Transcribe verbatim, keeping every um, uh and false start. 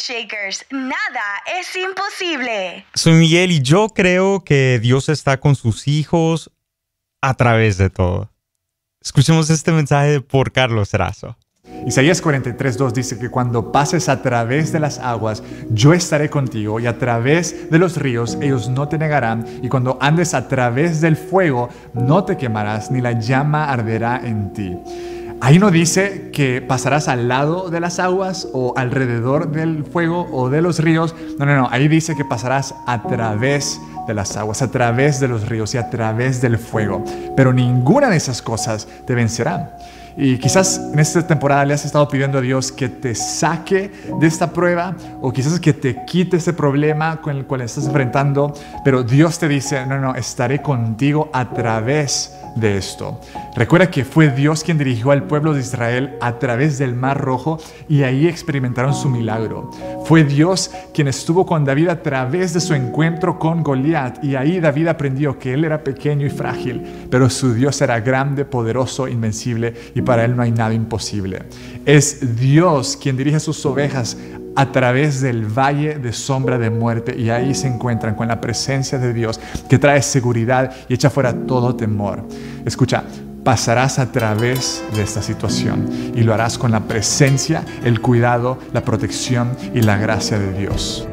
Shakers, nada es imposible. Soy Miguel y yo creo que Dios está con sus hijos a través de todo. Escuchemos este mensaje por Carlos Erazo. Isaías cuarenta y tres, dos dice que cuando pases a través de las aguas, yo estaré contigo, y a través de los ríos ellos no te negarán, y cuando andes a través del fuego no te quemarás, ni la llama arderá en ti. Ahí no dice que pasarás al lado de las aguas o alrededor del fuego o de los ríos. No, no, no. Ahí dice que pasarás a través de las aguas, a través de los ríos y a través del fuego. Pero ninguna de esas cosas te vencerán. Y quizás en esta temporada le has estado pidiendo a Dios que te saque de esta prueba, o quizás que te quite ese problema con el cual estás enfrentando, pero Dios te dice, no, no, estaré contigo a través de esto. Recuerda que fue Dios quien dirigió al pueblo de Israel a través del Mar Rojo, y ahí experimentaron su milagro. Fue Dios quien estuvo con David a través de su encuentro con Goliat, y ahí David aprendió que él era pequeño y frágil, pero su Dios era grande, poderoso, invencible, y para él no hay nada imposible. Es Dios quien dirige a sus ovejas a través del valle de sombra de muerte, y ahí se encuentran con la presencia de Dios que trae seguridad y echa fuera todo temor. Escucha, pasarás a través de esta situación y lo harás con la presencia, el cuidado, la protección y la gracia de Dios.